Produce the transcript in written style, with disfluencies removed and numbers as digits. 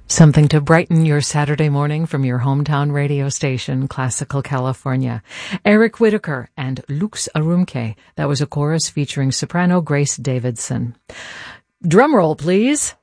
Something to brighten your Saturday morning from your hometown radio station, Classical California. Eric Whitacre and Lux Arumke. That was a chorus featuring soprano Grace Davidson. Drum roll, please.